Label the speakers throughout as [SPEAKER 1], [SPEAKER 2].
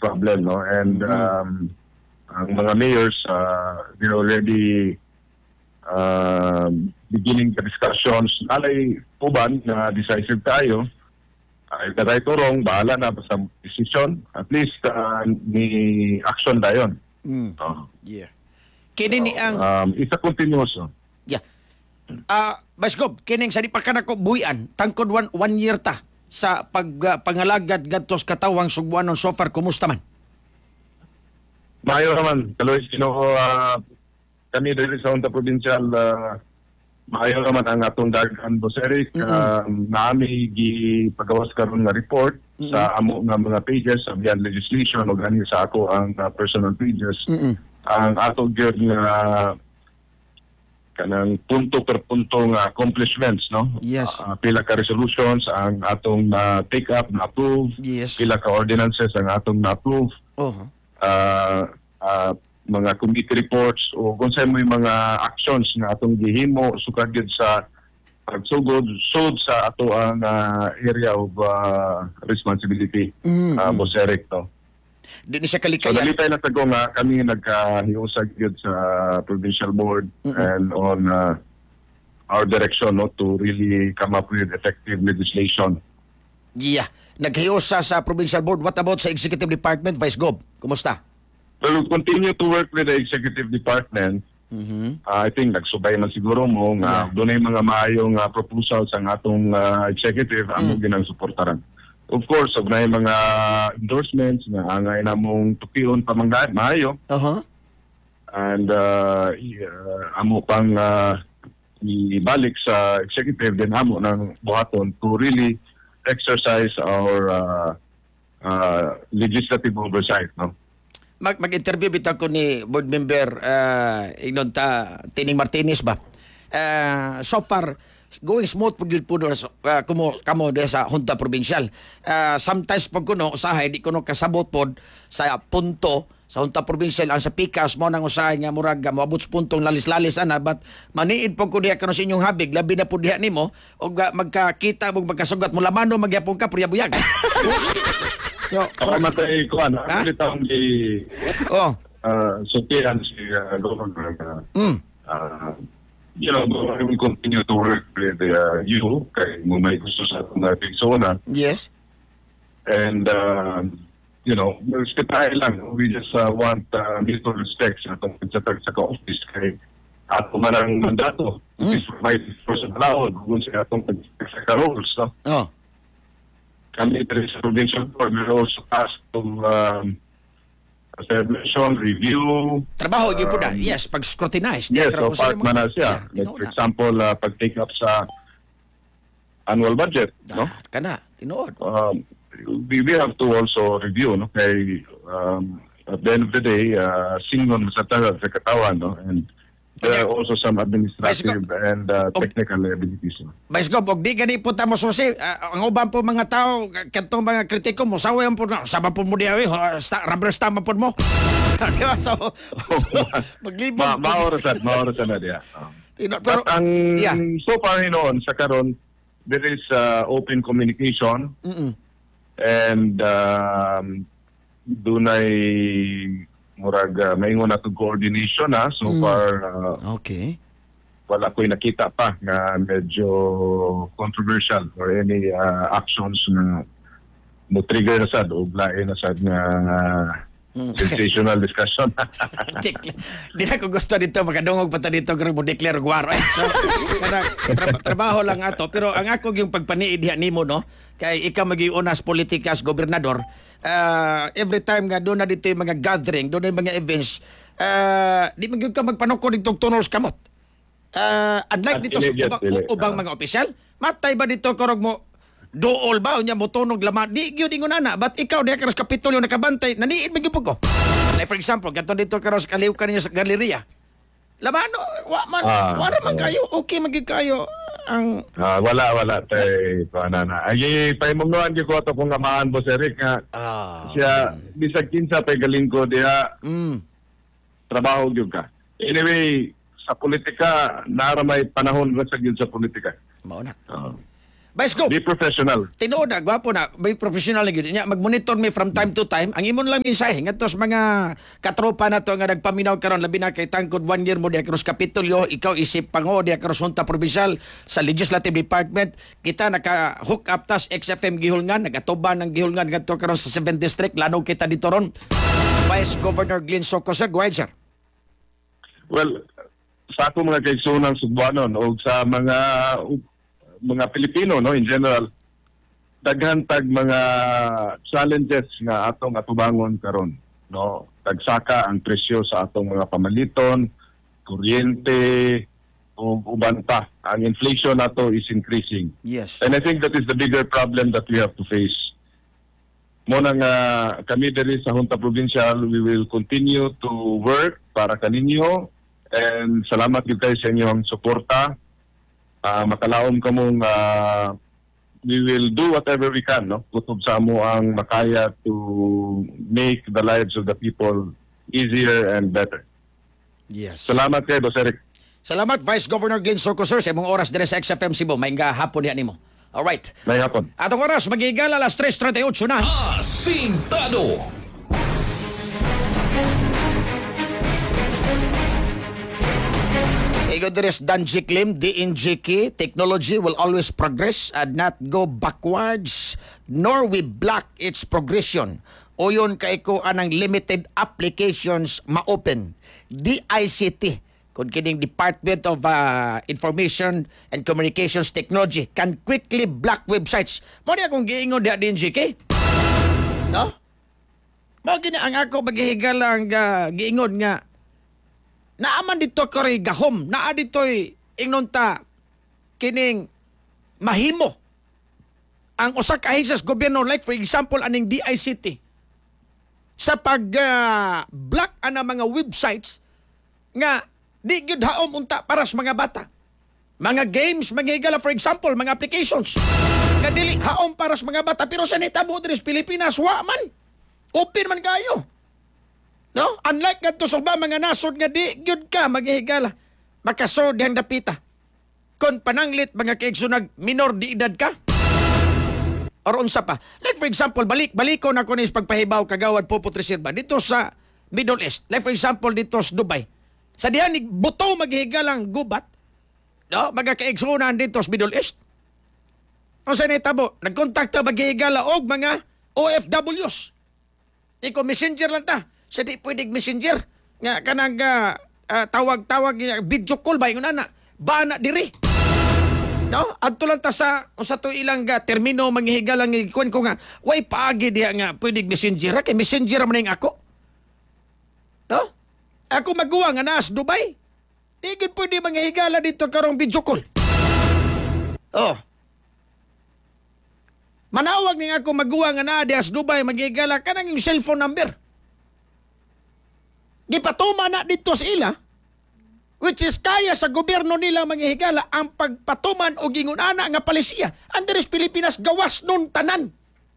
[SPEAKER 1] problem, no? And ang mga mayors, they're already beginning the discussions. Alay uban na decisive tayo. If the right or wrong, bahala na sa decision. At least ni action tayo.
[SPEAKER 2] Yeah. Kini ni ang
[SPEAKER 1] it's a continuous.
[SPEAKER 2] yeah. Vice Gov, kining sa di pa kanako buhian, tangkod one year ta sa pangalagad gadtos katawang Sugbuanon so far, kumusta man?
[SPEAKER 1] Maayo naman, Kaloy, kami dito sa Unta Provincial, maayo naman ang atong dagan, Boss Eric. Naami gipagawas karon nga report sa amo nga mga pages sa beyond legislation o gani sa ako ang personal pages. Ang ato gyud nga kanang punto per punto nga accomplishments, no?
[SPEAKER 2] Yes.
[SPEAKER 1] Pila ka resolutions ang atong take up na approve.
[SPEAKER 2] Yes.
[SPEAKER 1] Pila ka ordinances ang atong na approve. Mga committee reports o kung saan mo yung mga actions nga atong gihimo sukad gyud sa pagsugod sa ato ang area of responsibility, Boss Eric, no?
[SPEAKER 2] Di ni siya
[SPEAKER 1] So
[SPEAKER 2] kalikaya.
[SPEAKER 1] dalitay na tago nga kami nagkahiusag gyud sa provincial board and on our direction, no, to really come up with effective legislation.
[SPEAKER 2] Yeah. Naghiusa sa provincial board. What about sa executive department, Vice Gov? Kumusta?
[SPEAKER 1] We'll continue to work with the executive department. I think nagsubay man siguro mo nga doon ay mga maayong proposals ang atong executive ang ginang suportaran. Of course, og na mga endorsements nga angay namong tupion pa mga maayo. And amo pang ibalik sa executive din amo ng buhaton to really exercise our legislative oversight, no?
[SPEAKER 2] Mag-interview bitaw ko ni board member ingnon ta Tining Martinez ba. So far going smooth pud gyud puno kamo sa Junta Provincial. Sometimes pag kuno usahay di kuno kasabot pod sa punto sa Junta Provincial ang sa pikas mo nang usahay nga murag moabot sa puntong lalis-lalis ana, but maniid pag ko diha kano sa inyong habig labi na pud diha nimo og magkakita og magkasugat mo lamano magyapon ka priyabuyag. So,
[SPEAKER 1] matay ko ano, litang di sutihan si governor. You know, we will continue to work with you kay mo may gusto sa atong persona.
[SPEAKER 2] Yes.
[SPEAKER 1] And you know, respetahin lang. We just want mutual respect sa atong pagtatag sa ka-office kay ato man ang mandato. Is provide for sa allowed kung sa atong pagtatag sa ka-roles, no? Kami dito sa provincial board, we're also asked to evaluation, review.
[SPEAKER 2] Trabaho gyud pud yes, pag scrutinize.
[SPEAKER 1] Yes, so part man na siya. Like, for example, pag take up sa annual budget, no?
[SPEAKER 2] Kana, tinuod.
[SPEAKER 1] We have to also review, no? Kay at the end of the day, singon sa katawan, no? And there are also some administrative and technical abilities.
[SPEAKER 2] Vice Gov, og di gani po tamo susi. Ang uban po mga tao, katong mga kritiko mo, sawayan po na, sama po mo diya, rubber stamp po mo. Di ba? So maglibog.
[SPEAKER 1] Maorasan na diya.
[SPEAKER 2] Pero,
[SPEAKER 1] ang so far noon, sa karon, there is open communication and dunay murag maingon na to coordination na so far.
[SPEAKER 2] Okay.
[SPEAKER 1] Wala ko'y nakita pa na medyo controversial or any actions na mo-trigger na sad o lain na sad nga sensational discussion.
[SPEAKER 2] Di na ko gusto dito makadungog pa ta dito kung mo declare guaro. So trabaho lang ato, pero ang ako yung pagpaniid diha nimo, no, kay ikaw magiunas politikas gobernador, every time nga doon na dito yung mga gathering, doon na yung mga events, di magyud ka magpanukod dito tunos kamot. Unlike dito sa ubang mga opisyal, matay ba dito karog mo dool ba unya mo tunog laman di gyud ingon ana, but ikaw diha ka sa kapitulyo nakabantay naniid magyud ko. Like for example, kato dito ka sa kaliw ka ninyo sa galeriya. Lamano, wala man kayo, okay magyud kayo ang
[SPEAKER 1] wala tay panana. Ay paimongnoan gyud ko ato kung amaan Boss Eric nga. Siya bisag kinsa pay galing ko diha. Trabaho gyud ka. Anyway, sa politika naramay panahon ra sa gyud sa politika.
[SPEAKER 2] Mao na. Vice Gov,
[SPEAKER 1] Be professional.
[SPEAKER 2] tinuod na, gwapo na, may professional na gid niya. Mag-monitor me from time to time. Ang imon lang mensahe ngadto sa mga katropa na to nga nagpaminaw karon labi na kay tangkod 1 year mo di akros Kapitolyo, ikaw isip pango di akros Junta Provincial sa Legislative Department. Kita naka-hook up tas XFM Gihulngan, nagatuban ng Gihulngan ngadto karon sa 7th District, lanog kita dito ron. Vice Governor Glenn Soco, sir, go ahead, sir.
[SPEAKER 1] Well, sa ako mga kaigsunan Cebuanon o sa mga Pilipino, no, in general, daghan tag mga challenges nga atong atubangon karon, no. Tagsaka ang presyo sa atong mga pamaliton, kuryente, o uban pa. Ang inflation nato is increasing.
[SPEAKER 2] Yes.
[SPEAKER 1] And I think that is the bigger problem that we have to face. Muna nga kami diri sa Junta Provincial, we will continue to work para kaninyo, and salamat gyud kayo sa inyong suporta. Makalaom kamong we will do whatever we can, no, kutob sa amo ang makaya to make the lives of the people easier and better.
[SPEAKER 2] Yes.
[SPEAKER 1] Salamat kay Boss Eric.
[SPEAKER 2] Salamat, Vice Governor Glenn Soco, sir, sa imong oras dire sa XFM Cebu. Maayong hapon niya nimo. Alright.
[SPEAKER 1] May hapon.
[SPEAKER 2] Atong oras, magigala alas 3:38 na.
[SPEAKER 3] Asintado.
[SPEAKER 2] Igoderes Danji Klim, DNGK, technology will always progress and not go backwards, nor we block its progression. O yun kaiko anang limited applications ma-open. DICT, kung kining Department of Information and Communications Technology, can quickly block websites. Mo niya kung giingon diya DNGK? No? Mo gina ang ako maghihigala ang giingon nga naaman dito kay gahom, naa dito'y ingnon ta kining mahimo ang usa ka ahensya sa gobyerno, like for example aning DICT sa pag block ana mga websites nga di gyud haom unta para sa mga bata. Mga games, mga higala for example, mga applications nga dili haom para sa mga bata, pero sa nitabo diri sa Pilipinas wa man. Open man kayo. No? Unlike nga sa mga nasod nga di gyud ka maghihigala makasod dihang dapita. Kon pananglit mga kaigsunag minor di edad ka. Or unsa pa. Like for example, baliko na ko nis pagpahibaw kagawad Popot Reserva dito sa Middle East. Like for example dito sa Dubai. Sa dihan ni buto maghihigalang gubat. No? Mga kaigsunan dito sa Middle East. Ang sa nitabo, nagkontakta maghihigala og mga OFWs. Iko messenger lang ta. Sa di pwedeng messenger nga kanang tawag-tawag video call ba yung nana ba na diri, no, adto lang ta sa to ilang termino manghihigalang ikon ko nga way paagi diha nga pwedeng messenger kay messenger man ning ako, no, ako magawa nga naa sa Dubai di gid pwede manghihigala dito karong video call. Oh, manawag ning ako magawa nga naa diha sa Dubai manghihigala kanang yung cellphone number. Gipatuma na dito sa ila, which is kaya sa gobyerno nila manghihigala ang pagpatuman o gingunana nga palisiya. Andres Pilipinas gawas nun tanan.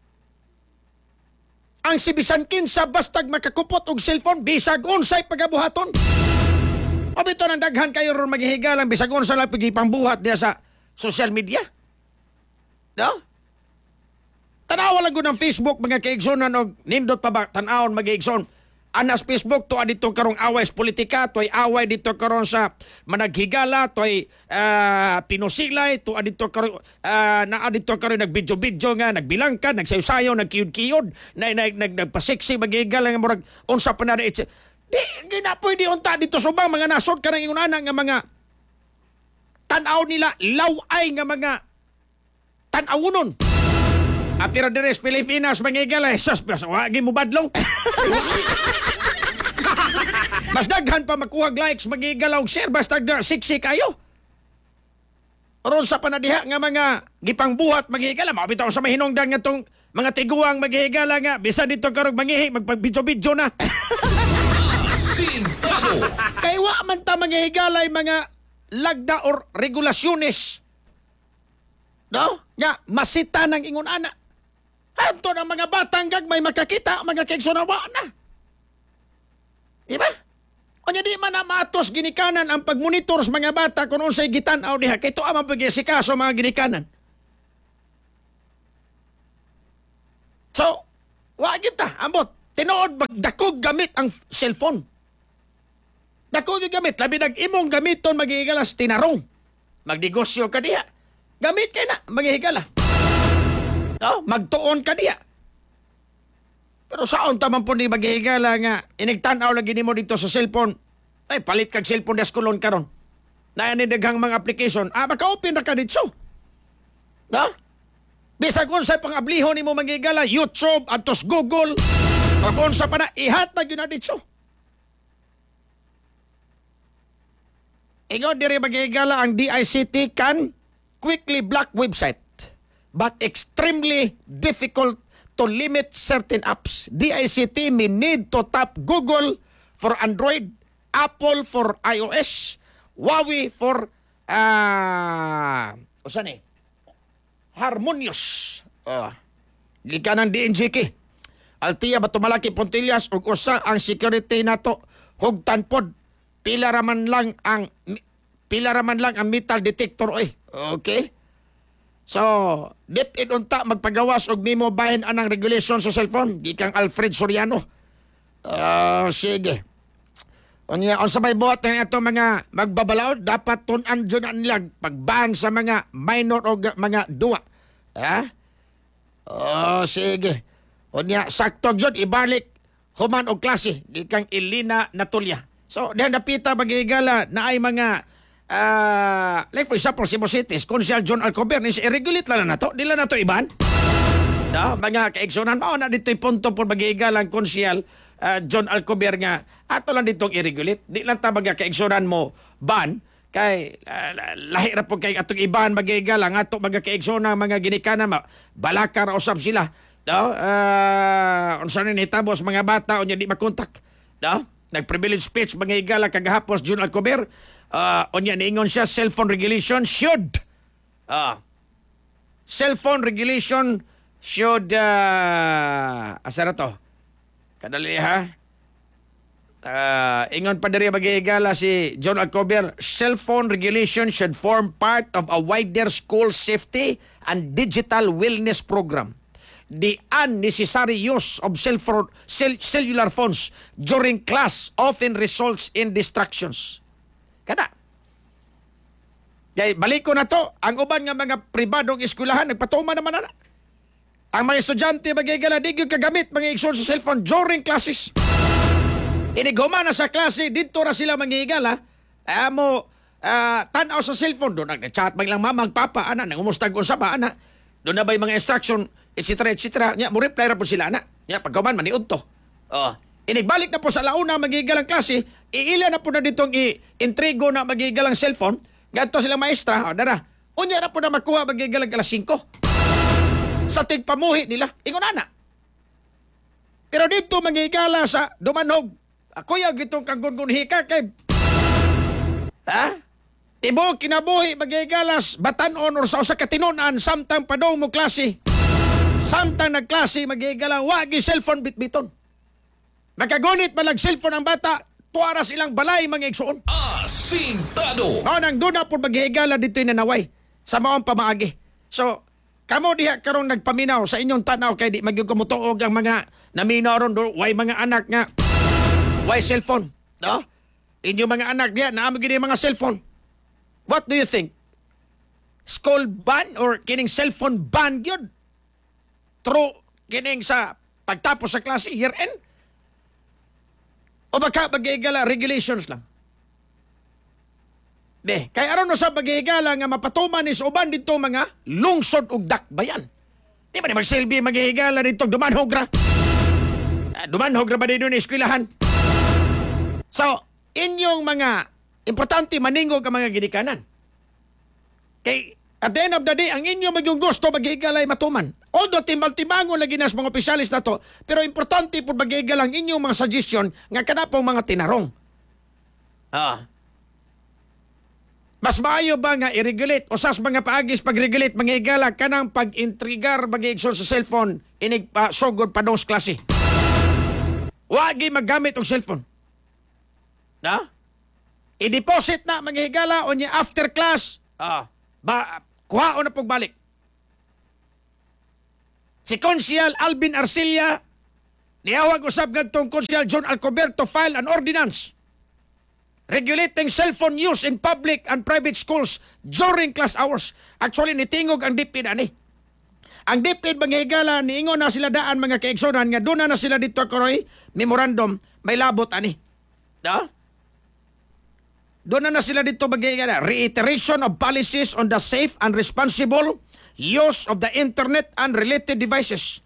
[SPEAKER 2] Ang si bisan kinsa bastag makakupot og cellphone bisag unsay pagabuhaton. Abito nang daghan kayo ron maghihigalang bisag unsay lang pagipangbuhat diya sa social media. No? Tanawa lang ko ng Facebook mga kaigsonan og nindot pa ba tanawon mag-igsoon. Anas Facebook to adito karong away sa politika, to ay away dito karon sa managhigala, to ay pinusilay, to adito karon na adito karon nagbidyo-bidyo nga nagbilangkad, nagsayo-sayo, nagkiyod-kiyod, nagpaseksi maghigala nga murag unsa pa na di na pwede unta dito subang mga nasod kanang ingunana nga mga tan-aw nila laway nga mga tan-awunon. Pero deres Pilipinas manghigala, sus, wagi mo badlong. Mas daghan pa makuha likes, manghigala og share, basta siksi kayo. Ron sa panadiha nga mga gipangbuhat maghigala, mabitaw sa mahinungdan nga tong mga tiguang maghigala nga, bisa dito karong manghihi, magpagbidyo-bidyo na. Kay wa man ta manghihigalay mga lagda or regulasyones. No? Nga, masita ng ingon ana. Hanto ng mga batang gagmay makakita, mga kaigsunawa na. Diba? O niya di man na maatos ginikanan ang pagmonitor sa mga bata kung unsay gitanaw diha. Kaya ito amang pagyasikaso mga ginikanan. So, wa kita, ambot. Tinuod magdakog gamit ang cellphone. Dakog yung gamit. Labi nag-imong gamiton maghihigalas tinarong. Magnegosyo ka diya. Gamit kay na, maghihigala. No? Magtuon ka diya. Pero saon taman po ni maghihigala nga inigtanaw lagi nimo dito sa cellphone. Ay, palit kag cellphone des kulon karon. Na daghang mga application. Maka-open na ka dito. No? Bisag unsa pang ablihon nimo maghihigala, YouTube, atos Google, o kung sa pa na, ihatag yun na dito. Ingon diri maghihigala ang DICT can quickly block website but extremely difficult to limit certain apps. DICT may need to tap Google for Android, Apple for iOS, Huawei for Harmonious. Gikan ng DNGK. Altia Batumalaki Pontillas ug usa ang security nato hugtan pod pila raman lang ang metal detector okay. So dip it unta magpagawas og nimo bahin anang regulation sa cellphone gikang Alfred Soriano. Sige. Unya on sa may buhat ng ato mga magbabalaod dapat tun-an jud nila pagban sa mga minor o mga duwa. Sige. Unya sakto jud ibalik human og klase gikang Elena Natulya. So dihan napita magigala na ay mga like for example si Mosites, Consul John Alcober ni i-regulate lang na to. Dila na to iban. Mga kaigsunan mao na dito'y punto por magigalang Consul John Alcober nga ato lang ditong i-regulate. Di lang ta kaigsunan mo ban kay lahi ra po kay atong iban magigalang ato kaigsunan mga ginikanan balakar usab sila. Unsa ni hitabos mga bata unya di makontak. Nag-privilege speech mga higala kagahapos John Alcober. Unya niingon siya cellphone regulation should asara to kadali ha ingon pa diri magigala si John Alcober, cellphone regulation should form part of a wider school safety and digital wellness program. The unnecessary use of cellular phones during class often results in distractions. Kada. Kaya balik ko na to, ang uban nga mga pribadong eskwelahan, nagpatuma naman na. Ang mga estudyante magigala, di yung kagamit mga igsoon sa cellphone during classes. Iniguma na sa klase, dito na sila magigala, tanaw sa cellphone, doon nag-chat lang mama, papa, ana, nangumustag ko sa ba, ana. Doon na ba yung mga instruction, etc. Nya mo reply ra po sila na. Nya pagkaman maniud to. Inigbalik na po sa launa magigalang klase, iila na po na ditong i-intrigo na magigalang cellphone. Ganto sila maestra, dara. Unya na po na makuha magigalang alas 5. Sa tigpamuhi nila, ingon ana. Pero dito magigala sa dumanog. Ako yung gitong kagungunhika kay Tibo kinabuhi magigalas batanon or sa usa ka tinunan samtang padong mo klase. Samtang nagklase magigala wagi cellphone bitbiton. Nakagunit malag cellphone ang bata, tuara silang balay mga igsuon.
[SPEAKER 3] Asintado.
[SPEAKER 2] Nang doon na po maghigala dito yung nanaway sa maong pamaagi. So, kamo diha karong nagpaminaw sa inyong tanaw kay di magyugumutuog ang mga naminaw ron do way mga anak nga way cellphone. Inyong mga anak diha naamo gid mga cellphone. What do you think? School ban or kining cellphone ban yun? True kining sa pagtapos sa klase year end? O baka magigala regulations lang? Kaya aron na sa magigala nga mapatuman is uban dito mga lungsod ug dakbayan. Di ba ni magsilbi magigala dito dumanhog ra? Dumanhog ra ba dito ni eskwelahan? So, inyong mga importante maningog ang mga ginikanan. Kay at the end of the day, ang inyo magyong gusto maghigalay matuman. Although timbang-timbangon lagi nas mga opisyalis na to, pero importante po maghigal ang inyong mga suggestion nga kanapong mga tinarong. Mas maayo ba nga i-regulate o sas mga paagis pag-regulate manghigala kanang pag-intrigar mag-igsoon sa cellphone inig pa sugod pa dos klase. Wagi maggamit og cellphone. I-deposit na manghigala o niya after class. Kuha o na pagbalik. Si Konsyal Alvin Arcilla, niyawag usab ngadtong Konsyal John Alcoberto file an ordinance regulating cellphone use in public and private schools during class hours. Actually, nitingog ang DepEd ani. Ang DepEd manghigala, niingon na sila daan mga kaigsunan nga doon na sila dito karoy memorandum may labot ani. Doon na sila dito manghigala. Reiteration of policies on the safe and responsible use of the internet and related devices.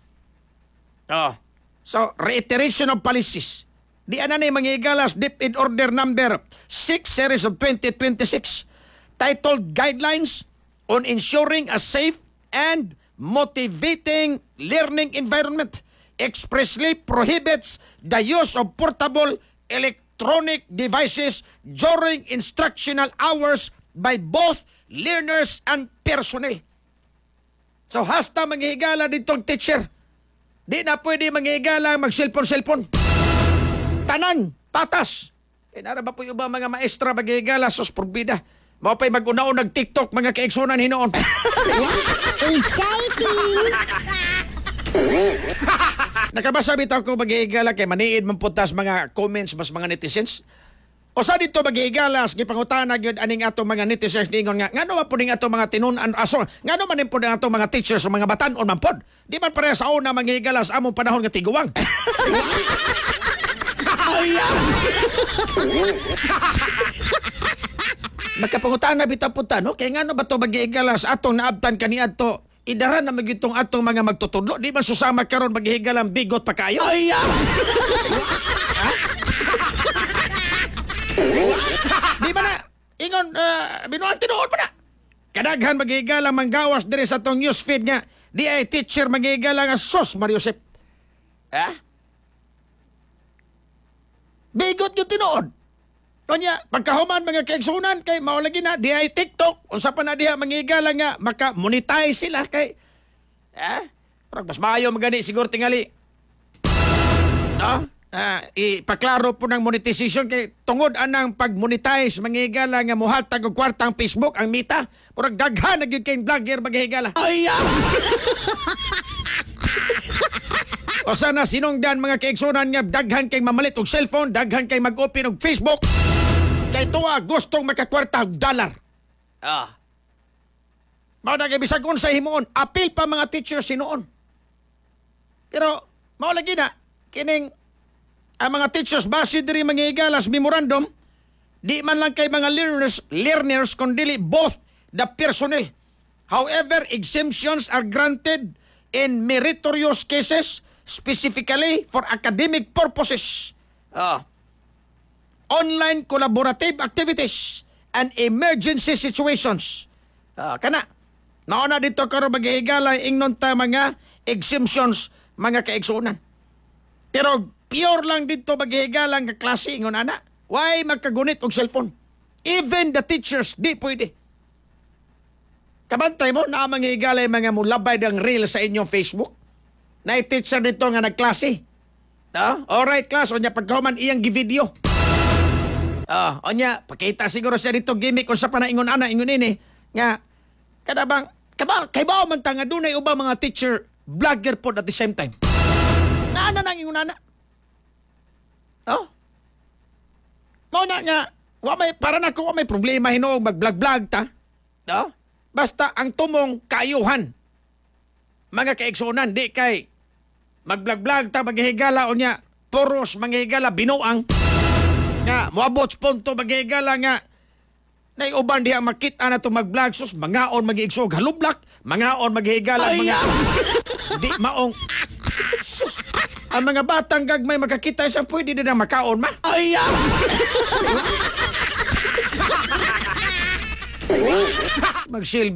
[SPEAKER 2] So, reiteration of policies. Di ana ni manghigalas DepEd Order Number 6 Series of 2026 titled Guidelines on Ensuring a Safe and Motivating Learning Environment expressly prohibits the use of portable electronic devices during instructional hours by both learners and personnel. So hasta manghigala ditong teacher, di na pwede manghigala mag-cellphone. Tanan, patas. Nara ba po yung mga maestra maghigala sos porbida? Mao pa'y mag-unaon nag-TikTok mga kaigsunan hinoon.
[SPEAKER 4] Exciting!
[SPEAKER 2] Nakabasa bitaw ko maghigala kay maniid man putas mga comments mas mga netizens. O sa dito maghigalas gipangutana gyud aning ato mga netizens ningon nga ngano man pud ning ato mga tinun-an aso ngano man pud ang ato mga teachers o mga batan-on man pod di man pareha sa una maghigalas among panahon nga tiguwang. Nakapangutana bitaw pud ta no kay ngano ba to maghigalas atong naabtan kaniadto idaran na magitong atong mga magtutudlo di man susama karon maghigalang bigot pa kayo. Di ba na? Ingon, binuang tinuod mo na. Kadaghan maghigalang manggawas dire sa tong newsfeed nga. Di ay teacher maghigalang nga sos, Mariusep. Bigot yung tinuod. Kanya, pagkahuman mga kaigsunan kay maulagi na, di ay TikTok. Unsa pa na diha maghigalang nga, maka-monetize sila kay, parang mas maayo magani siguro tingali. No? Ipaklaro po ng monetization kay tungod anang pag-monetize manghigala nga muhatag og kwartang Facebook ang Meta murag daghan na gyud kay vlogger maghigala. O sana sinungdan mga kaigsunan nga daghan kay mamalit og cellphone, daghan kay mag-open og Facebook kay tuwa gustong makakwarta og dollar. Mao na kay bisag unsa himuon, apil pa mga teachers sinuon. Pero mao lagi na kining ang mga teachers base diri manghigalas memorandum di man lang kay mga learners kundi both the personnel. However, exemptions are granted in meritorious cases specifically for academic purposes. Online collaborative activities and emergency situations. Kana nauna dito karon maghigala ingnon ta mga exemptions mga kaigsunan. Pero pure lang dito maghigalang nga klase ingon ana. Why magkagunit og cellphone? Even the teachers di pwede. Kabantay mo na manghigalay mga mulabay ng reel sa inyong Facebook. Na teacher dito nga nagklase. Alright class, onya pagkahuman iyang gi-video. Onya pakita siguro siya dito gimmick kung sa pa na ingon ana ingon ini nga kada bang kay ba man ta nga dunay ubang mga teacher vlogger pod at the same time. Naana nang ingon ana. Mao na nga, para na ko may problema hinuog mag-vlog-vlog ta. Basta ang tumong kaayuhan. Mga kaigsunan, di kay mag-vlog-vlog ta, maghihigala o niya, puros maghihigala, binuang. Nga, muabot punto maghihigala nga, naiuban diha makita na to mag-vlog, sus, mangaon mag-iigsog, halublak, mangaon maghihigala, mga di maong, sus, ang mga batang gagmay makakita isang pwede din na makaon ma. Magsilbi